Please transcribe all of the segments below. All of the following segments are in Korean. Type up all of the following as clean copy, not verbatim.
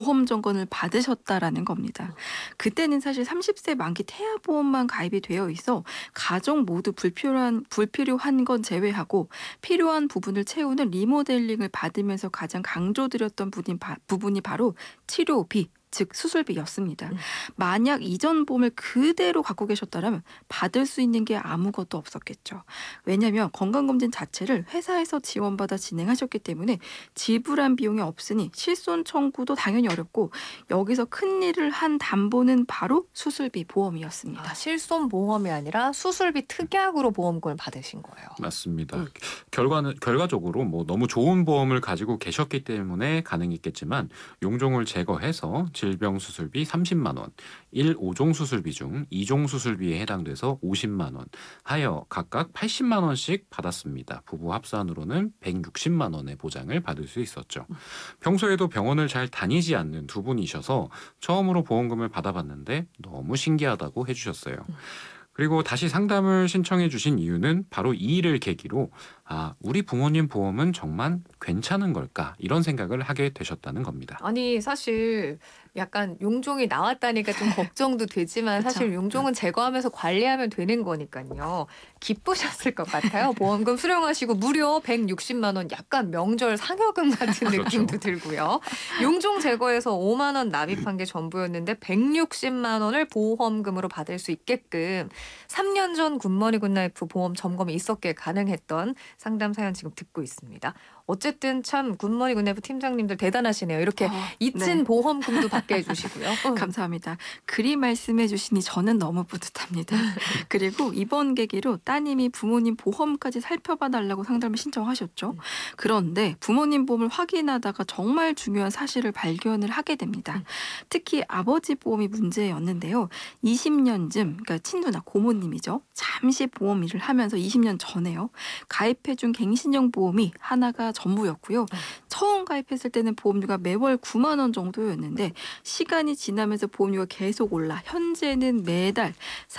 보험 점검을 받으셨다라는 겁니다. 그때는 사실 30세 만기 태아보험만 가입이 되어 있어 가족 모두 불필요한 건 제외하고 필요한 부분을 채우는 리모델링을 받으면서 가장 강조드렸던 부분이 바로 치료비, 즉 수술비였습니다. 음. 만약 이전 보험을 그대로 갖고 계셨다면 받을 수 있는 게 아무것도 없었겠죠. 왜냐하면 건강검진 자체를 회사에서 지원받아 진행하셨기 때문에 지불한 비용이 없으니 실손 청구도 당연히 어렵고, 여기서 큰일을 한 담보는 바로 수술비 보험이었습니다. 실손보험이 아니라 수술비 특약으로 보험금을 받으신 거예요. 맞습니다. 음. 결과적으로 뭐 너무 좋은 보험을 가지고 계셨기 때문에 가능했겠지만 용종을 제거해서 질병 수술비 30만 원, 1, 5종 수술비 중 2종 수술비에 해당돼서 50만 원 하여 각각 80만 원씩 받았습니다. 부부 합산으로는 160만 원의 보장을 받을 수 있었죠. 평소에도 병원을 잘 다니지 않는 두 분이셔서 처음으로 보험금을 받아봤는데 너무 신기하다고 해주셨어요. 그리고 다시 상담을 신청해 주신 이유는 바로 이 일을 계기로 우리 부모님 보험은 정말 괜찮은 걸까? 이런 생각을 하게 되셨다는 겁니다. 아니 사실 약간 용종이 나왔다니까 좀 걱정도 되지만 그쵸? 사실 용종은 제거하면서 관리하면 되는 거니까요. 기쁘셨을 것 같아요. 보험금 수령하시고 무려 160만 원, 약간 명절 상여금 같은 그렇죠. 느낌도 들고요. 용종 제거해서 5만 원 납입한 게 전부였는데 160만 원을 보험금으로 받을 수 있게끔 3년 전 굿모닝 굿나이프 보험 점검이 있었기에 가능했던 상담 사연 지금 듣고 있습니다. 어쨌든 참 굿모닝 굿나이프 팀장님들 대단하시네요. 이렇게 잊은 네. 보험금도 받게 해주시고요. 감사합니다. 그리 말씀해 주시니 저는 너무 뿌듯합니다. 그리고 이번 계기로 따님이 부모님 보험까지 살펴봐 달라고 상담을 신청하셨죠. 그런데 부모님 보험을 확인하다가 정말 중요한 사실을 발견을 하게 됩니다. 특히 아버지 보험이 문제였는데요. 20년쯤, 그러니까 친누나 고모님이죠. 잠시 보험 일을 하면서 20년 전에요. 가입해준 갱신형 보험이 하나가 전부였고요. 처음 가입했을 때는 보험료가 매월 9만 원 정도였는데 시간이 지나면서 보험료가 계속 올라 현재는 매달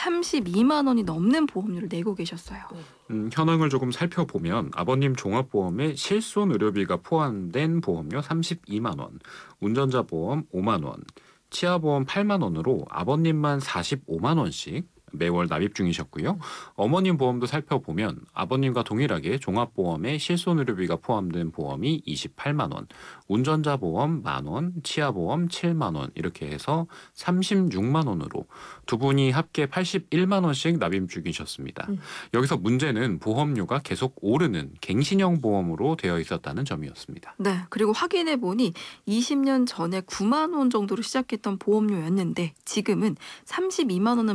32만 원이 넘는 보험료를 내고 계셨어요. 현황을 조금 살펴보면 아버님 종합보험에 실손 의료비가 포함된 보험료 32만 원, 운전자 보험 5만 원, 치아보험 8만 원으로 아버님만 45만 원씩 매월 납입 중이셨고요. 어머님 보험도 살펴보면 아버님과 동일하게 종합보험에 실손의료비가 포함된 보험이 28만 원, 운전자 보험 만 원, 치아보험 7만 원 이렇게 해서 36만 원으로 두 분이 합계 81만 원씩 납입 중이셨습니다. 여기서 문제는 보험료가 계속 오르는 갱신형 보험으로 되어 있었다는 점이었습니다. 네, 그리고 확인해 보니 20년 전에 9만 원 정도로 시작했던 보험료였는데 지금은 32만 원은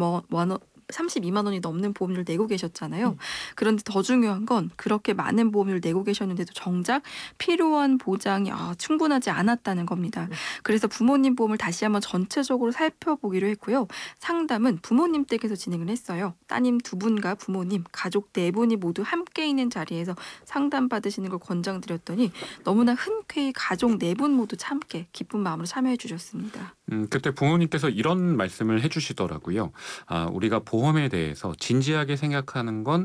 32만 원이 넘는 보험료를 내고 계셨잖아요. 그런데 더 중요한 건 그렇게 많은 보험료를 내고 계셨는데도 정작 필요한 보장이 충분하지 않았다는 겁니다. 그래서 부모님 보험을 다시 한번 전체적으로 살펴보기로 했고요. 상담은 부모님 댁에서 진행을 했어요. 따님 두 분과 부모님, 가족 네 분이 모두 함께 있는 자리에서 상담 받으시는 걸 권장드렸더니 너무나 흔쾌히 가족 네 분 모두 함께 기쁜 마음으로 참여해 주셨습니다. 그때 부모님께서 이런 말씀을 해주시더라고요. 우리가 보험에 대해서 진지하게 생각하는 건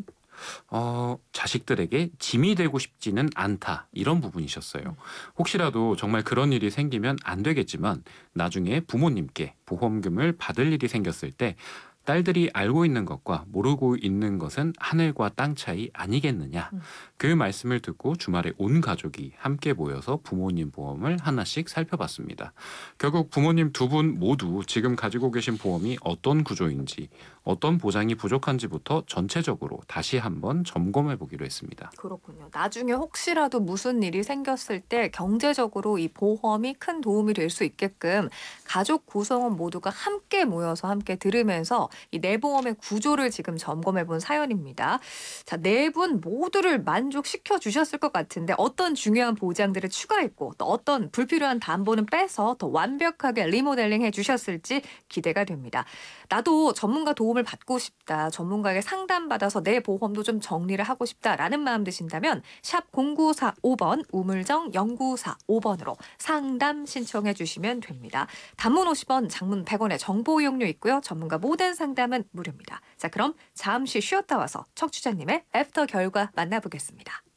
자식들에게 짐이 되고 싶지는 않다. 이런 부분이셨어요. 혹시라도 정말 그런 일이 생기면 안 되겠지만 나중에 부모님께 보험금을 받을 일이 생겼을 때 딸들이 알고 있는 것과 모르고 있는 것은 하늘과 땅 차이 아니겠느냐. 그 말씀을 듣고 주말에 온 가족이 함께 모여서 부모님 보험을 하나씩 살펴봤습니다. 결국 부모님 두 분 모두 지금 가지고 계신 보험이 어떤 구조인지, 어떤 보장이 부족한지부터 전체적으로 다시 한번 점검해 보기로 했습니다. 그렇군요. 나중에 혹시라도 무슨 일이 생겼을 때 경제적으로 이 보험이 큰 도움이 될 수 있게끔 가족 구성원 모두가 함께 모여서 함께 들으면서 이 내보험의 구조를 지금 점검해 본 사연입니다. 자, 네 분 모두를 만족시켜 주셨을 것 같은데 어떤 중요한 보장들을 추가했고 또 어떤 불필요한 담보는 빼서 더 완벽하게 리모델링 해 주셨을지 기대가 됩니다. 나도 전문가 도움을 받고 싶다. 전문가에게 상담받아서 내 보험도 좀 정리를 하고 싶다라는 마음 드신다면 샵 0945번 우물정 0945번으로 상담 신청해 주시면 됩니다. 단문 50원, 장문 100원의 정보 이용료 있고요. 전문가 모든 상담은 무료입니다. 자, 그럼 잠시 쉬었다 와서 청취자님의 애프터 결과 만나보겠습니다.